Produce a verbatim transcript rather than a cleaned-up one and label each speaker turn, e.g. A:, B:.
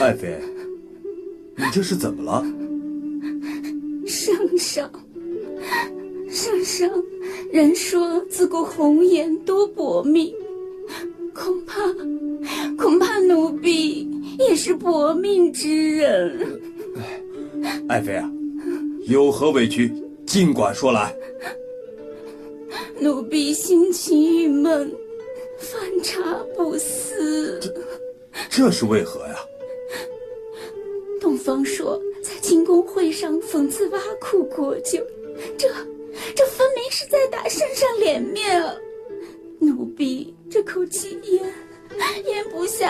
A: 爱妃，你这是怎么了？
B: 圣上，圣上，人说自古红颜多薄命，恐怕恐怕奴婢也是薄命之人。
A: 爱妃啊，有何委屈尽管说来。
B: 奴婢心情郁闷，饭茶不思。
A: 这这是为何呀？
B: 东方朔在清宫会上讽刺挖苦国舅，这这分明是在打圣上脸面啊！奴婢这口气咽咽不下